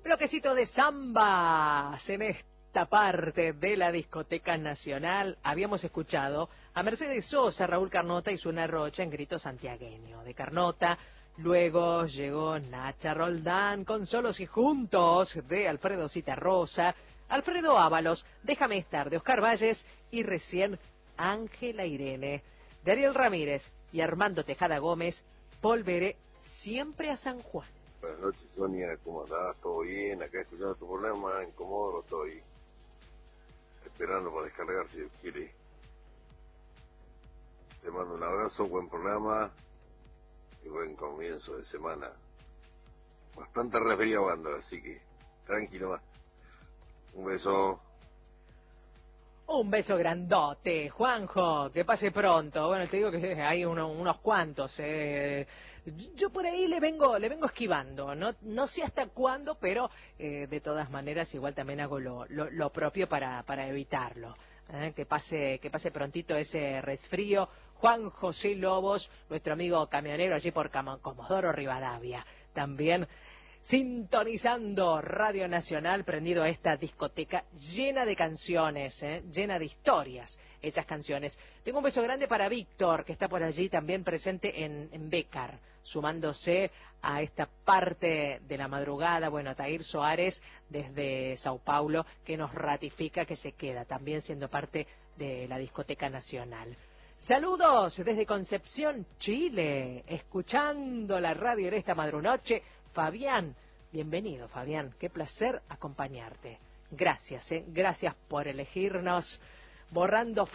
Bloquecito de zambas en esta parte de la discoteca nacional. Habíamos escuchado a Mercedes Sosa, Raúl Carnota y Susana Rocha en Grito Santiagueño. De Carnota, luego llegó Nacha Roldán con Solos y Juntos de Alfredo Citarrosa, Alfredo Ábalos, Déjame Estar de Oscar Valles y recién Ángela Irene, de Ariel Ramírez y Armando Tejada Gómez, Volveré siempre a San Juan. Buenas noches, Sonia, ¿cómo andás? ¿Todo bien? Acá escuchando tu programa, en Comodoro estoy esperando para descargar si Dios quiere. Te mando un abrazo, buen programa y buen comienzo de semana. Bastante resfriado ando, así que tranquilo más. Un beso. Un beso grandote, Juanjo, que pase pronto. Bueno, te digo que hay unos cuantos. Yo por ahí le vengo esquivando, no sé hasta cuándo, pero de todas maneras igual también hago lo propio para evitarlo. Que pase prontito ese resfrío. Juan José Lobos, nuestro amigo camionero allí por Comodoro Rivadavia, también sintonizando Radio Nacional, prendido a esta discoteca llena de canciones, llena de historias, hechas canciones. Tengo un beso grande para Víctor, que está por allí también presente en Bécar, sumándose a esta parte de la madrugada. Bueno, Tair Soares desde Sao Paulo, que nos ratifica que se queda, también siendo parte de la discoteca nacional. Saludos desde Concepción, Chile, escuchando la radio en esta madrunoche. Fabián, bienvenido Fabián, qué placer acompañarte. Gracias por elegirnos. Borrando